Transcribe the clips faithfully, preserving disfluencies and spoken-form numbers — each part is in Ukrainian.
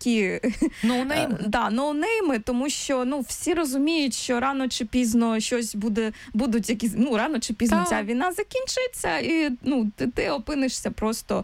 такі ноунейми. Да, ноунейми, тому що ну, всі розуміють, що рано чи пізно щось буде, будуть якісь, ну, рано чи пізно ця війна закінчиться, і ну, ти, ти опинишся просто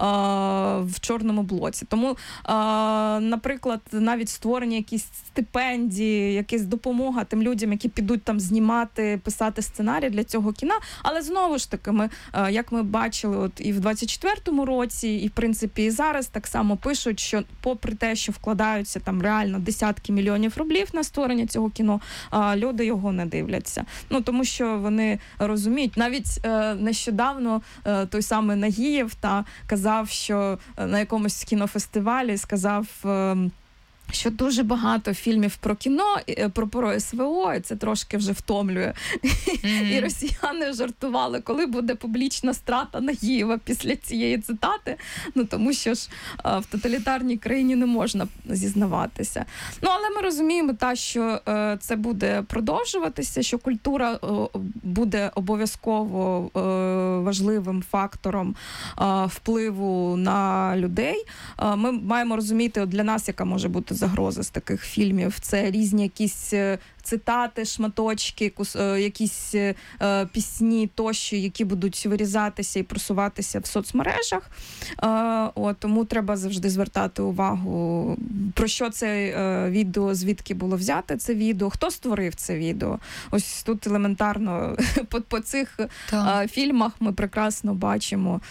а, в чорному блоці. Тому, а, наприклад, навіть створення якісь стипендії, якась допомога тим людям, які підуть там знімати, писати сценарій для цього кіна. Але знову ж таки, ми, як ми бачили от і в двадцять четвертому році, і в принципі і зараз так само пишуть, що попри те, що вкладаються там реально десятки мільйонів рублів на створення цього кіно, люди його не дивляться. Ну, тому що вони розуміють, навіть е, нещодавно е, той самий Нагієв та казав, що на якомусь кінофестивалі сказав, е, що дуже багато фільмів про кіно, про, про СВО, і це трошки вже втомлює. Mm-hmm. І росіяни жартували, коли буде публічна страта Нагієва після цієї цитати, ну тому що ж в тоталітарній країні не можна зізнаватися. Ну, але ми розуміємо, та, що е, це буде продовжуватися, що культура е, буде обов'язково е, важливим фактором е, впливу на людей. Е, ми маємо розуміти, от для нас, яка може бути загрози з таких фільмів. Це різні якісь цитати, шматочки, якісь е, пісні тощо, які будуть вирізатися і просуватися в соцмережах. Е, о, тому треба завжди звертати увагу, про що це е, відео, звідки було взяте це відео, хто створив це відео. Ось тут елементарно по, по цих е, фільмах ми прекрасно бачимо,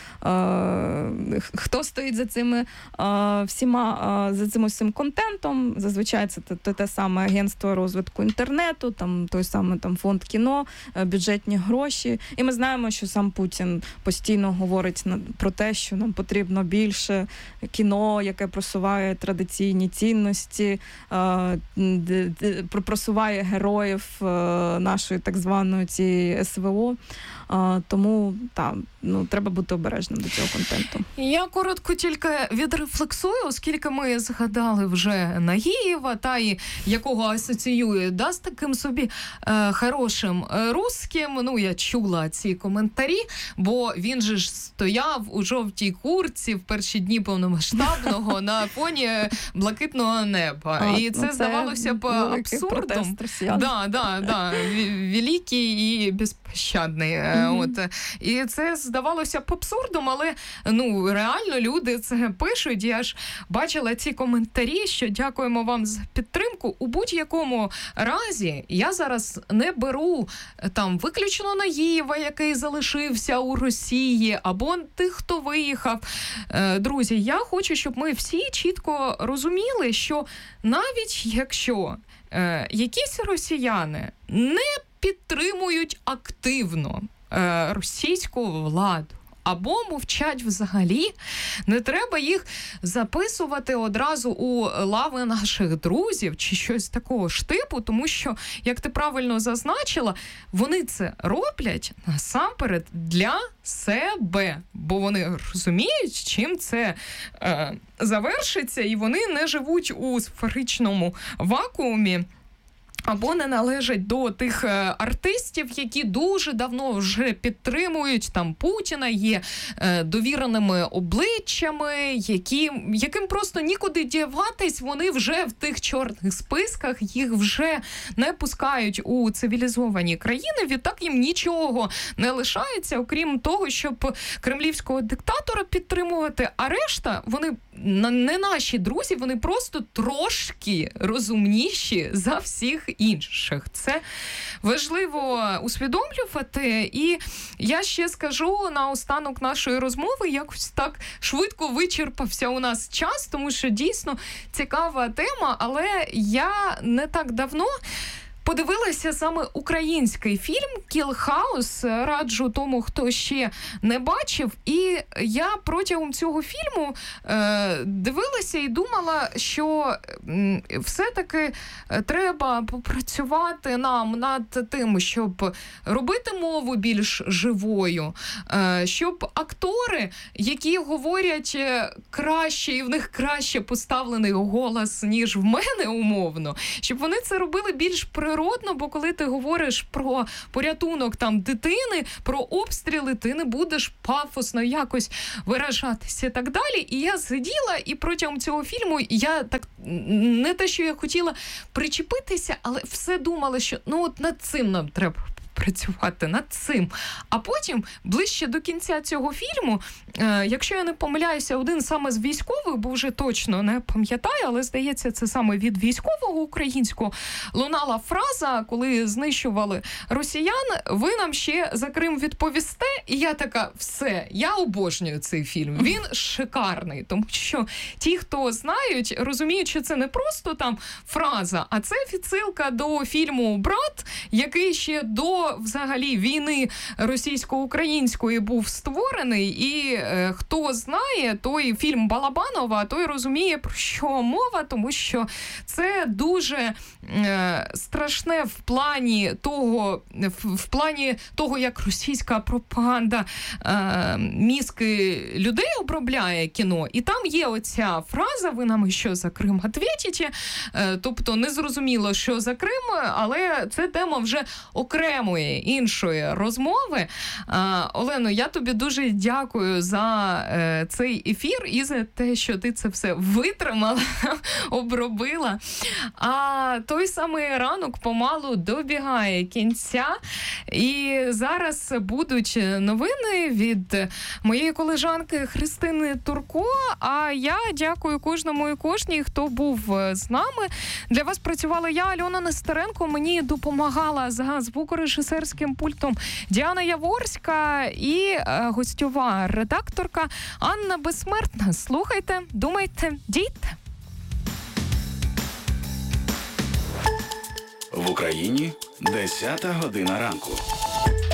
е, хто стоїть за цими е, всіма, е, за цим усім контентом. Зазвичай це те, те саме агентство розвитку інтернету, інтернету, там той самий там фонд кіно, бюджетні гроші. І ми знаємо, що сам Путін постійно говорить про те, що нам потрібно більше кіно, яке просуває традиційні цінності, просуває героїв нашої так званої цієї СВО. Тому там, ну, треба бути обережним до цього контенту. Я коротко тільки відрефлексую, оскільки ми згадали вже Нагієва, та і якого асоціює да, з таким собі е, хорошим русским. Ну, я чула ці коментарі, бо він же ж стояв у жовтій куртці в перші дні повномасштабного на фоні блакитного неба. А, і це, ну, це здавалося б абсурдом. Да, да, да. Великий і безпощадний. Mm-hmm. От. І це здавалося б абсурдом, але ну, реально люди це пишуть. Я ж бачила ці коментарі, що дякуємо вам за підтримку. У будь-якому разі я зараз не беру там виключно Нагієва, який залишився у Росії, або тих, хто виїхав. Друзі, я хочу, щоб ми всі чітко розуміли, що навіть якщо е, якісь росіяни не підтримують активно е, російську владу або мовчать взагалі, не треба їх записувати одразу у лави наших друзів чи щось такого ж типу, тому що, як ти правильно зазначила, вони це роблять насамперед для себе, бо вони розуміють, чим це е, завершиться, і вони не живуть у сферичному вакуумі, або не належать до тих е, артистів, які дуже давно вже підтримують там Путіна, є е, довіреними обличчями, які, яким просто нікуди діватись, вони вже в тих чорних списках, їх вже не пускають у цивілізовані країни, відтак їм нічого не лишається, окрім того, щоб кремлівського диктатора підтримувати, а решта, вони не наші друзі, вони просто трошки розумніші за всіх інших. Це важливо усвідомлювати. І я ще скажу на останок нашої розмови, якось так швидко вичерпався у нас час, тому що дійсно цікава тема, але я не так давно подивилася саме український фільм «Kill House». Раджу тому, хто ще не бачив. І я протягом цього фільму е, дивилася і думала, що м, все-таки треба попрацювати нам над тим, щоб робити мову більш живою, е, щоб актори, які говорять краще, і в них краще поставлений голос, ніж в мене умовно, щоб вони це робили більш природно, природно, бо коли ти говориш про порятунок там дитини, про обстріли, ти не будеш пафосно якось виражатися і так далі. І я сиділа, і протягом цього фільму я так, не те, що я хотіла причепитися, але все думала, що ну от над цим нам треба працювати, над цим. А потім, ближче до кінця цього фільму, е, якщо я не помиляюся, один саме з військових, бо вже точно не пам'ятаю, але, здається, це саме від військового українського, лунала фраза, коли знищували росіян, ви нам ще за Крим відповісте, і я така, все, я обожнюю цей фільм. Він шикарний, тому що ті, хто знають, розуміють, що це не просто там фраза, а це відсилка до фільму «Брат», який ще до взагалі війни російсько-української був створений, і е, хто знає, той фільм Балабанова, той розуміє, про що мова, тому що це дуже е, страшне в плані того, в, в плані того, як російська пропаганда е, мізки людей обробляє кіно. І там є оця фраза, ви нам що за Крим відповідите, е, тобто не зрозуміло, що за Крим, але це тема вже окремої, іншої розмови. А, Олено, я тобі дуже дякую за е, цей ефір і за те, що ти це все витримала, обробила. А той самий ранок помалу добігає кінця. І зараз будуть новини від моєї колежанки Христини Турко. А я дякую кожному і кожній, хто був з нами. Для вас працювала я, Альона Нестеренко. Мені допомагала за звукорежисерським пультом Діана Яворська і е, гостьова редакторка Анна Безсмертна. Слухайте, думайте, дійте. В Україні десята година ранку.